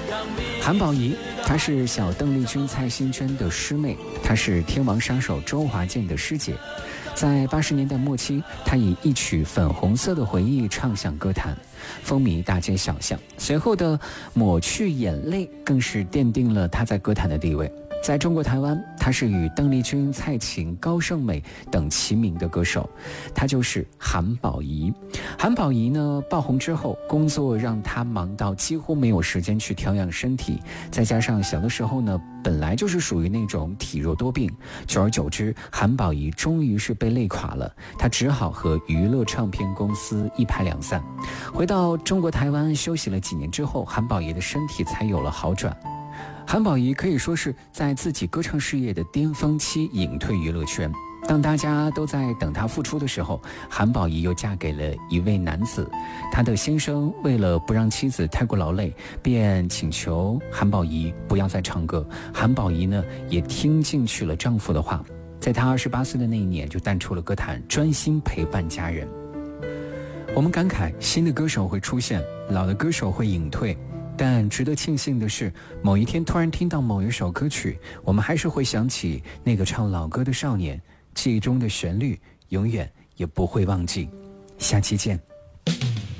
韩宝仪，她是小邓丽君蔡幸娟的师妹，她是天王杀手周华健的师姐。在80年代末期，她以一曲《粉红色的回忆》唱响歌坛，风靡大街小巷。随后的《抹去眼泪》更是奠定了她在歌坛的地位。在中国台湾，她是与邓丽君、蔡琴、高胜美等齐名的歌手，她就是韩宝仪。韩宝仪呢，爆红之后，工作让她忙到几乎没有时间去调养身体，再加上小的时候呢，本来就是属于那种体弱多病，久而久之，韩宝仪终于是被累垮了，她只好和娱乐唱片公司一拍两散。回到中国台湾休息了几年之后，韩宝仪的身体才有了好转。韩宝仪可以说是在自己歌唱事业的巅峰期隐退娱乐圈。当大家都在等她复出的时候，韩宝仪又嫁给了一位男子。她的先生为了不让妻子太过劳累，便请求韩宝仪不要再唱歌。韩宝仪呢，也听进去了丈夫的话，在她28岁的那一年就淡出了歌坛，专心陪伴家人。我们感慨新的歌手会出现，老的歌手会隐退，但值得庆幸的是，某一天突然听到某一首歌曲，我们还是会想起那个唱老歌的少年，记忆中的旋律永远也不会忘记。下期见。